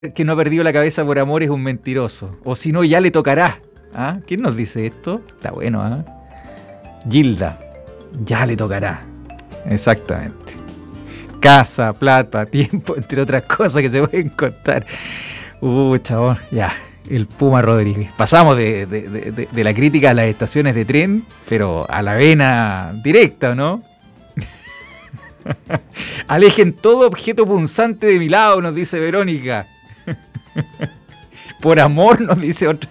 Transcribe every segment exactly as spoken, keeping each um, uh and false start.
que no ha perdido la cabeza por amor es un mentiroso. O si no, ya le tocará. ¿Ah? ¿Quién nos dice esto? Está bueno, ¿ah? Gilda, ya le tocará. Exactamente. Casa, plata, tiempo, entre otras cosas que se pueden contar. Uh, chabón, ya. El Puma Rodríguez. Pasamos de, de, de, de la crítica a las estaciones de tren, pero a la vena directa, ¿no? Alejen todo objeto punzante de mi lado, nos dice Verónica. Por amor, nos dice otra.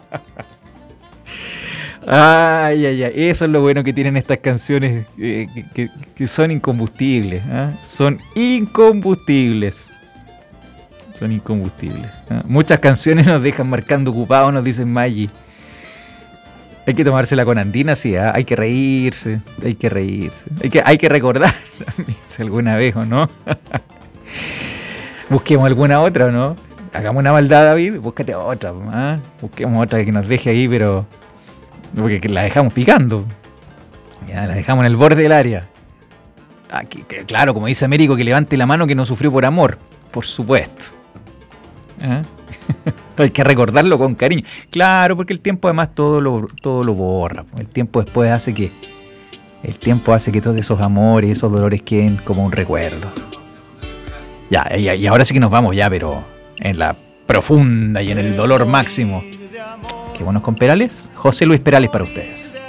Ay, ay, ay. Eso es lo bueno que tienen estas canciones, eh, que, que, que son incombustibles. ¿eh? Son incombustibles. Son incombustibles. ¿eh? Muchas canciones nos dejan marcando ocupados, nos dicen Maggi. Hay que tomársela con andina, sí, ¿eh? Hay que reírse, hay que reírse. Hay que, hay que recordar si alguna vez o no. Busquemos alguna otra, ¿o no? Hagamos una maldad, David, búscate otra. ¿eh? Busquemos otra que nos deje ahí, pero... porque la dejamos picando. Ya, la dejamos en el borde del área. Aquí, que, claro, como dice Américo, que levante la mano que no sufrió por amor. Por supuesto. ¿Eh? Hay que recordarlo con cariño. Claro, porque el tiempo además todo lo, todo lo borra. El tiempo después hace que... El tiempo hace que todos esos amores, esos dolores queden como un recuerdo. Ya, y, y ahora sí que nos vamos ya, pero en la profunda y en el dolor máximo. Qué buenos con Perales. José Luis Perales para ustedes.